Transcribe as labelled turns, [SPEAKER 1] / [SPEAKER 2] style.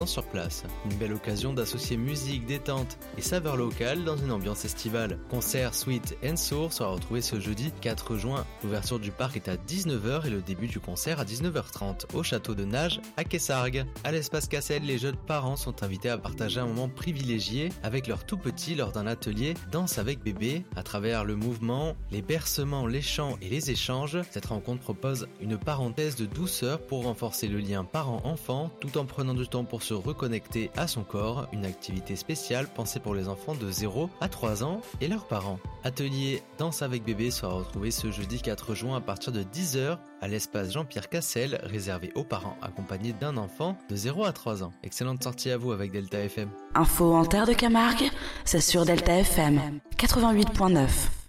[SPEAKER 1] sur place. Une belle occasion d'associer musique, détente et saveurs locales dans une ambiance estivale. Concert Sweet and Sour sera retrouvé ce jeudi 4 juin. L'ouverture du parc est à 19h et le début du concert à 19h30 au château de Nage à Kessargues. À l'espace Cassel, les jeunes parents sont invités à partager un moment privilégié avec leurs tout petits lors d'un atelier Danse avec bébé. À travers le mouvement, les bercements, les chants et les échanges, cette rencontre propose une parenthèse de douceur pour renforcer le lien parent-enfant tout en prenant du temps pour se reconnecter à son corps, une activité spéciale pensée pour les enfants de 0 à 3 ans et leurs parents. Atelier Danse avec bébé sera retrouvé ce jeudi 4 juin à partir de 10h à l'espace Jean-Pierre Cassel, réservé aux parents accompagnés d'un enfant de 0 à 3 ans. Excellente sortie à vous avec Delta FM.
[SPEAKER 2] Info en terre de Camargue, c'est sur Delta FM 88.9.